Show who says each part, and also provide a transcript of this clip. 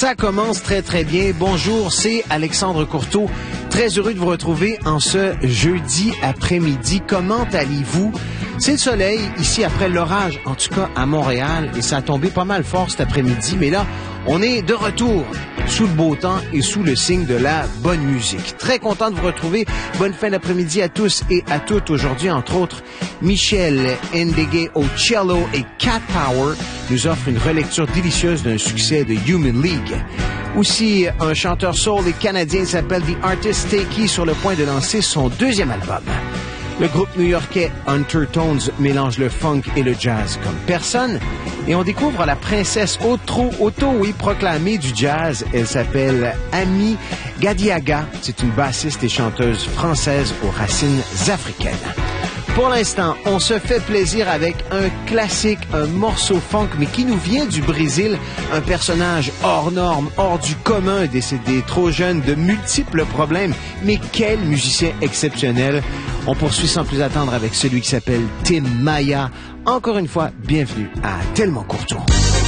Speaker 1: Ça commence très très bien. Bonjour, c'est Alexandre Courteau. Très heureux de vous retrouver en ce jeudi après-midi. Comment allez-vous? C'est le soleil ici après l'orage, en tout cas à Montréal, et ça a tombé pas mal fort cet après-midi. Mais là, on est de retour sous le beau temps et sous le signe de la bonne musique. Très content de vous retrouver. Bonne fin d'après-midi à tous et à toutes. Aujourd'hui, entre autres, Michel Ndegué au cello et Cat Power nous offrent une relecture délicieuse d'un succès de Human League. Aussi, un chanteur soul et canadien s'appelle The Artist Takey sur le point de lancer son deuxième album. Le groupe new-yorkais Undertones mélange le funk et le jazz comme personne. Et on découvre la princesse auto-proclamée du jazz. Elle s'appelle Ami Gadiaga. C'est une bassiste et chanteuse française aux racines africaines. Pour l'instant, on se fait plaisir avec un classique, un morceau funk, mais qui nous vient du Brésil. Un personnage hors norme, hors du commun, décédé trop jeune, de multiples problèmes. Mais quel musicien exceptionnel! On poursuit sans plus attendre avec celui qui s'appelle Tim Maya. Encore une fois, bienvenue à Tellement Courtois.